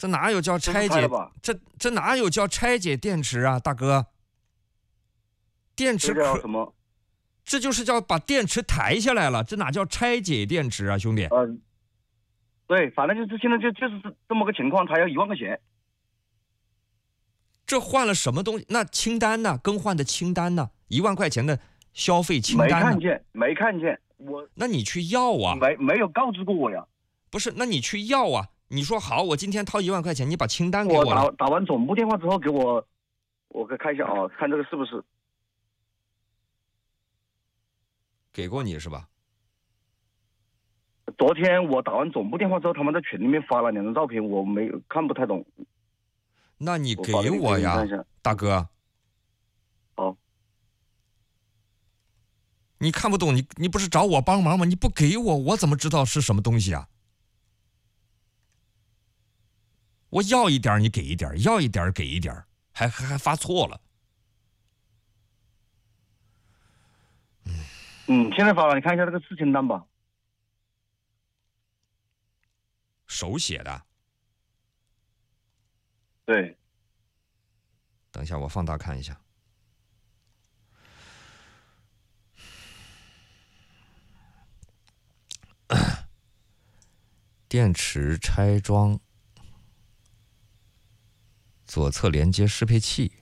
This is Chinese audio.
这哪有叫拆解？ 这是拆了吧？ 这哪有叫拆解电池啊，大哥？电池这叫什么？ 这就是叫把电池抬下来了，这哪叫拆解电池啊，兄弟？ 对，反正就是现在就是这么个情况，他要1万块钱。 这换了什么东西？那清单呢？更换的清单呢？1万块钱的消费清单呢？ 没看见， 那你去要啊？ 没有告知过我呀？ 不是，那你去要啊？你说好，我今天掏1万块钱，你把清单给我了。 我打完总部电话之后，给我看一下啊，看这个是不是给过你是吧？ 昨天我打完总部电话之后，他们在群里面发了2张照片，我看不太懂。 那你给我呀，大哥。 好。 你看不懂，你不是找我帮忙吗？你不给我，我怎么知道是什么东西啊？我要一点你给一点，要一点给一点，还发错了。 现在发了，你看一下这个次清单吧。 手写的。 对。 等一下，我放大看一下。电池拆装，左侧连接适配器。